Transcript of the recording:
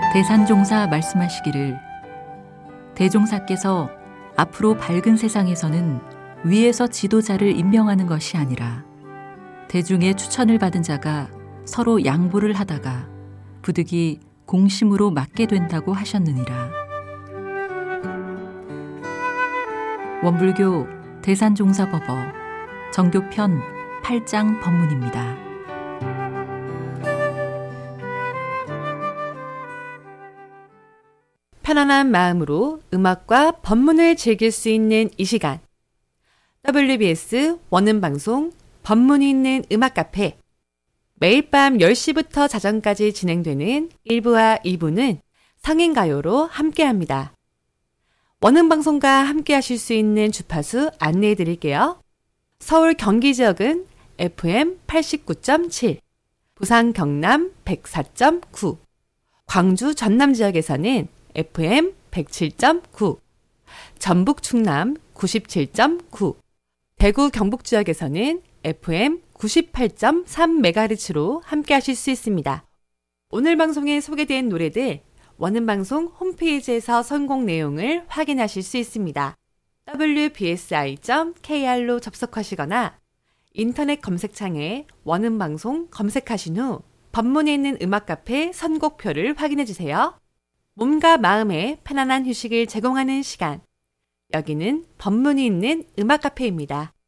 대산종사 말씀하시기를 대종사께서 앞으로 밝은 세상에서는 위에서 지도자를 임명하는 것이 아니라 대중의 추천을 받은 자가 서로 양보를 하다가 부득이 공심으로 맡게 된다고 하셨느니라. 원불교 대산종사법어 정교편 8장 법문입니다. 편안한 마음으로 음악과 법문을 즐길 수 있는 이 시간. WBS 원음방송 법문이 있는 음악 카페. 매일 밤 10시부터 자정까지 진행되는 1부와 2부는 성인가요로 함께합니다. 원음방송과 함께 하실 수 있는 주파수 안내해 드릴게요. 서울 경기 지역은 FM 89.7, 부산 경남 104.9, 광주 전남 지역에서는 FM 107.9, 전북 충남 97.9, 대구 경북 지역에서는 FM 98.3MHz로 함께 하실 수 있습니다. 오늘 방송에 소개된 노래들 원음방송 홈페이지에서 선곡 내용을 확인하실 수 있습니다. wbsi.kr로 접속하시거나 인터넷 검색창에 원음방송 검색하신 후 법문에 있는 음악 카페 선곡표를 확인해 주세요. 몸과 마음에 편안한 휴식을 제공하는 시간. 여기는 법문이 있는 음악 카페입니다.